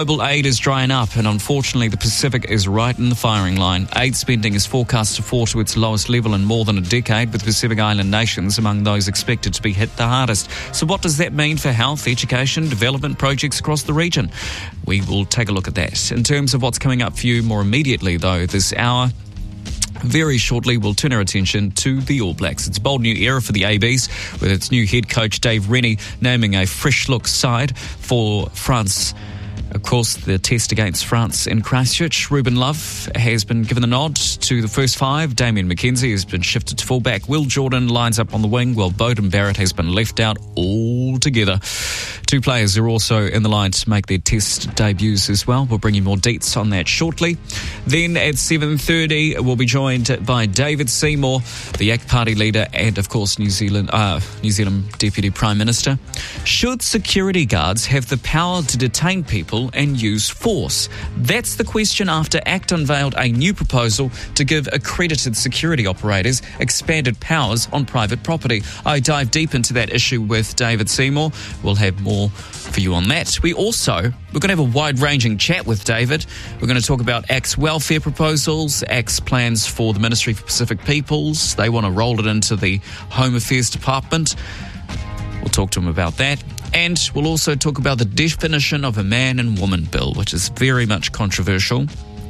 Global aid is drying up, and unfortunately the Pacific is right in the firing line. Aid spending is forecast to fall to its lowest level in more than a decade, with Pacific Island nations among those expected to be hit the hardest. So what does that mean for health, education, development projects across the region? We will take a look at that. In terms of what's coming up for you more immediately, though, this hour, very shortly, we'll turn our attention to the All Blacks. It's a bold new era for the ABs, with its new head coach Dave Rennie naming a fresh-look side for France. Of course, the test against France in Christchurch. Ruben Love has been given the nod to the first five. Damien McKenzie has been shifted to fullback. Will Jordan lines up on the wing, while Beauden Barrett has been left out altogether. Two players are also in the line to make their test debuts as well. We'll bring you more deets on that shortly. Then at 7:30, we'll be joined by David Seymour, the ACT Party leader and, of course, New Zealand Deputy Prime Minister. Should security guards have the power to detain people and use force? That's the question after ACT unveiled a new proposal to give accredited security operators expanded powers on private property. I dive deep into that issue with David Seymour. We'll have more for you on that. We're going to have a wide-ranging chat with David. We're going to talk about ACT's welfare proposals, ACT's plans for the Ministry for Pacific Peoples. They want to roll it into the Home Affairs Department. We'll talk to him about that. And we'll also talk about the definition of a man and woman bill, which is very much controversial.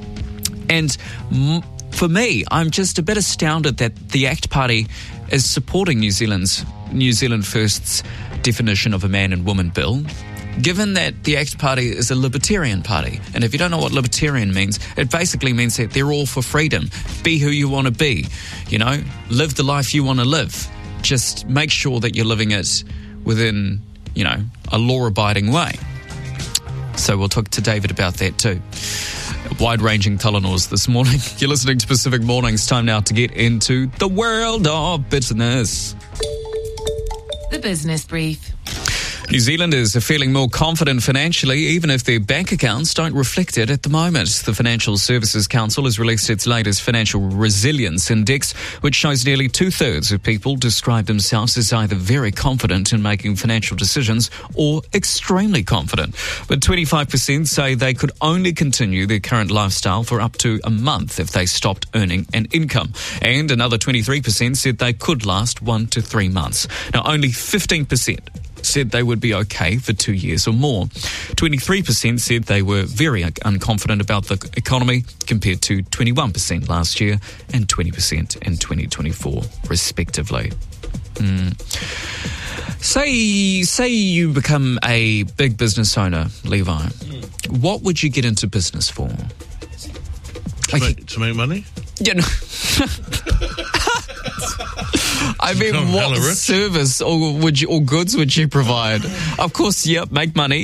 And for me, I'm just a bit astounded that the ACT Party is supporting New Zealand First's definition of a man and woman bill, given that the ACT Party is a libertarian party. And if you don't know what libertarian means, it basically means that they're all for freedom. Be who you want to be, live the life you want to live. Just make sure that you're living it within, a law-abiding way. So we'll talk to David about that too. Wide-ranging telenors this morning. You're listening to Pacific Mornings. Time now to get into the world of business. The Business Brief. New Zealanders are feeling more confident financially, even if their bank accounts don't reflect it at the moment. The Financial Services Council has released its latest Financial Resilience Index, which shows nearly 2/3 of people describe themselves as either very confident in making financial decisions or extremely confident. But 25% say they could only continue their current lifestyle for up to a month if they stopped earning an income. And another 23% said they could last 1 to 3 months. Now, only 15% said they would be okay for 2 years or more. 23% said they were very unconfident about the economy, compared to 21% last year and 20% in 2024, respectively. Say you become a big business owner, Levi. What would you get into business for? To make money? Yeah, no. I mean, what service or goods would you provide? Of course, make money,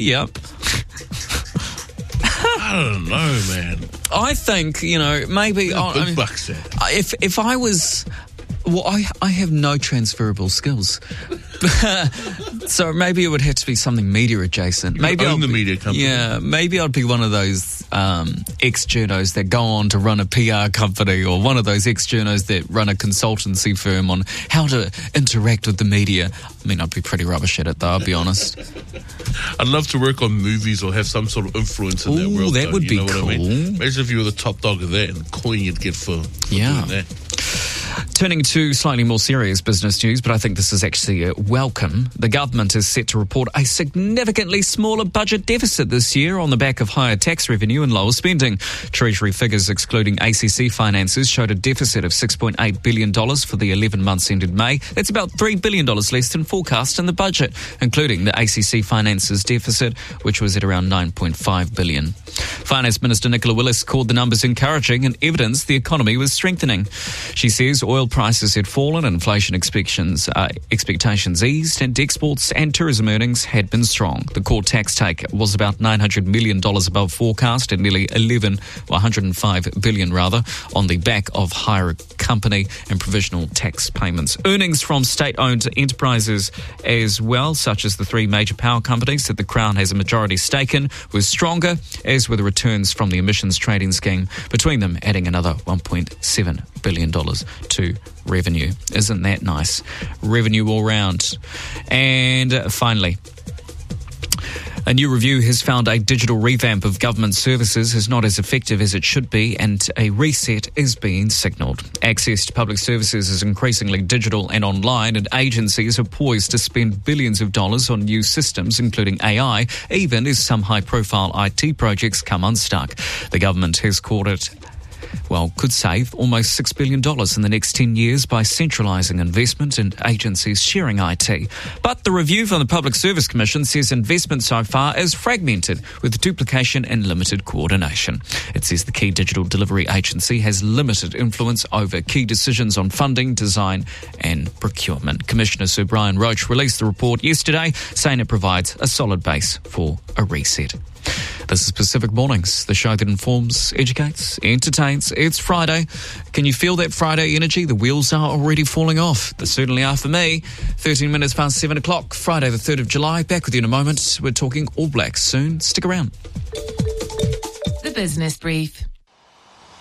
I don't know, man. I think, maybe... big bucks there. If I was... Well, I have no transferable skills. So maybe it would have to be something media adjacent. Maybe own the media company. Yeah, maybe I'd be one of those ex-journos that go on to run a PR company, or one of those ex-journos that run a consultancy firm on how to interact with the media. I mean, I'd be pretty rubbish at it, though, I'll be honest. I'd love to work on movies or have some sort of influence in that world. That would be cool. What I mean? Imagine if you were the top dog of that and the coin you'd get for doing that. Turning to slightly more serious business news, but I think this is actually welcome. The government is set to report a significantly smaller budget deficit this year on the back of higher tax revenue and lower spending. Treasury figures excluding ACC finances showed a deficit of $6.8 billion for the 11 months ended May. That's about $3 billion less than forecast in the budget, including the ACC finances deficit, which was at around $9.5 billion. Finance Minister Nicola Willis called the numbers encouraging and evidence the economy was strengthening. She says oil prices had fallen, inflation expectations eased, and exports and tourism earnings had been strong. The core tax take was about $900 million above forecast at nearly $105 billion on the back of higher company and provisional tax payments. Earnings from state-owned enterprises as well, such as the three major power companies that the Crown has a majority stake in, were stronger, as were the returns from the emissions trading scheme, between them adding another $1.7 billion to revenue. Isn't that nice? Revenue all round. And finally, A new review has found a digital revamp of government services is not as effective as it should be, and a reset is being signalled. Access to public services is increasingly digital and online, and agencies are poised to spend billions of dollars on new systems, including AI, even as some high-profile IT projects come unstuck. The government has called it could save almost $6 billion in the next 10 years by centralising investment and agencies sharing IT. But the review from the Public Service Commission says investment so far is fragmented, with duplication and limited coordination. It says the key digital delivery agency has limited influence over key decisions on funding, design and procurement. Commissioner Sir Brian Roche released the report yesterday, saying it provides a solid base for a reset. This is Pacific Mornings, the show that informs, educates, entertains. It's Friday. Can you feel that Friday energy? The wheels are already falling off. They certainly are for me. 13 minutes past 7 o'clock, Friday the 3rd of July. Back with you in a moment. We're talking All Blacks soon. Stick around. The Business Brief.